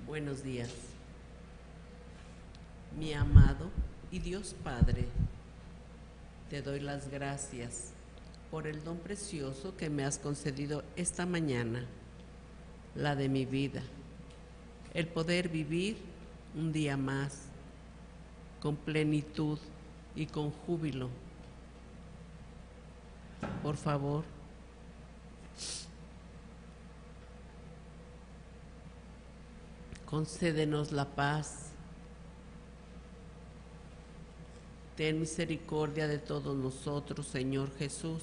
Buenos días, mi amado y Dios Padre. Te doy las gracias por el don precioso que me has concedido esta mañana, la de mi vida, el poder vivir un día más con plenitud y con júbilo. Por favor, concédenos la paz. Ten misericordia de todos nosotros, Señor Jesús.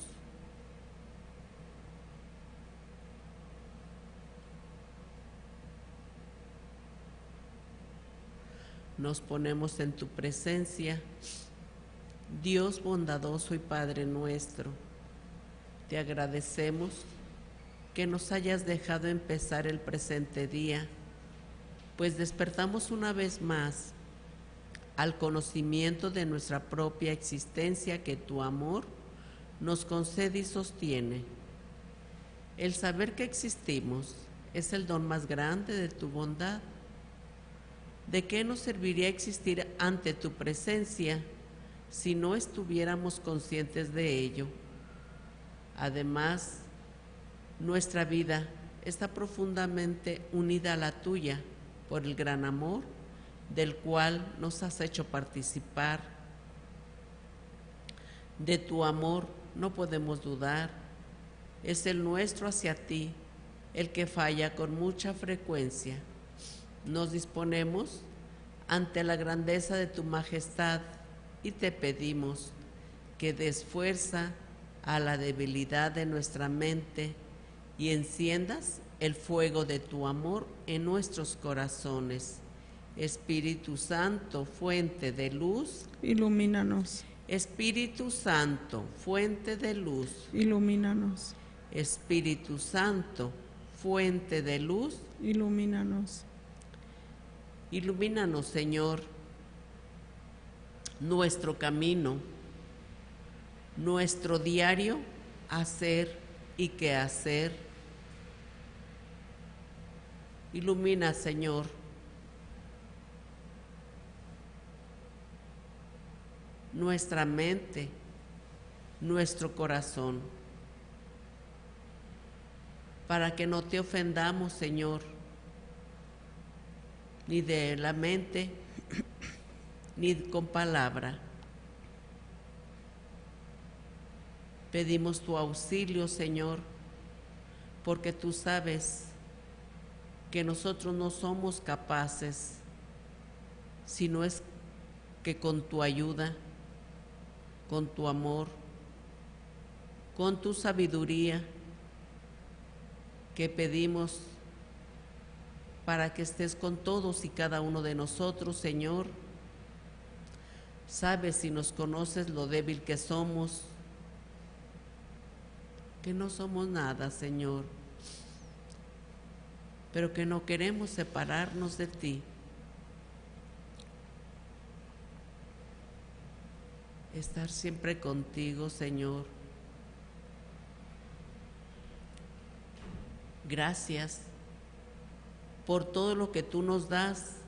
Nos ponemos en tu presencia, Dios bondadoso y Padre nuestro. Te agradecemos que nos hayas dejado empezar el presente día, pues despertamos una vez más al conocimiento de nuestra propia existencia que tu amor nos concede y sostiene. El saber que existimos es el don más grande de tu bondad. ¿De qué nos serviría existir ante tu presencia si no estuviéramos conscientes de ello? Además, nuestra vida está profundamente unida a la tuya por el gran amor del cual nos has hecho participar. De tu amor no podemos dudar, es el nuestro hacia ti, el que falla con mucha frecuencia. Nos disponemos ante la grandeza de tu majestad y te pedimos que des fuerza a la debilidad de nuestra mente y enciendas el fuego de tu amor en nuestros corazones. Espíritu Santo, fuente de luz, ilumínanos. Espíritu Santo, fuente de luz, Ilumínanos. Espíritu Santo, fuente de luz, Ilumínanos. Ilumínanos, Señor, nuestro camino, nuestro diario hacer y quehacer. Ilumina, Señor, nuestra mente, nuestro corazón, para que no te ofendamos, Señor, ni de la mente, ni con palabra. Pedimos tu auxilio, Señor, porque tú sabes que nosotros no somos capaces, sino es que con tu ayuda, con tu amor, con tu sabiduría, que pedimos para que estés con todos y cada uno de nosotros, Señor. Sabes y nos conoces lo débil que somos, que no somos nada, Señor, pero que no queremos separarnos de ti. Estar siempre contigo, Señor. Gracias por todo lo que tú nos das